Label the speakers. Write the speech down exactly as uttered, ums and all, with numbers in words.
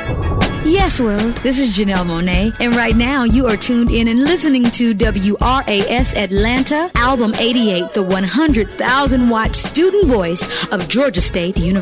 Speaker 1: Yes, world. This is Janelle Monáe, and right now you are tuned in and listening to W R A S Atlanta, Album eighty-eight, the one hundred thousand watt student voice of Georgia State University.